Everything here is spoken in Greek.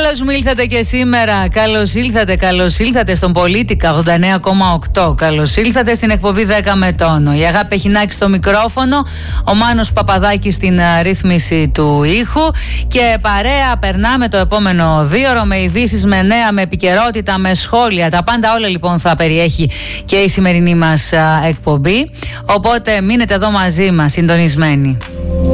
Καλώς μου ήλθατε και σήμερα. Καλώς ήλθατε στον Πολίτικα 89,8. Καλώς ήλθατε στην εκπομπή 10 με τόνο. Η Αγάπη Εχινάκη στο μικρόφωνο, ο Μάνος Παπαδάκης στην ρύθμιση του ήχου. Και παρέα περνάμε το επόμενο 2ωρο με ειδήσεις, με νέα, με επικαιρότητα, με σχόλια. Τα πάντα όλα λοιπόν θα περιέχει και η σημερινή μας εκπομπή. Οπότε μείνετε εδώ μαζί μας, συντονισμένοι.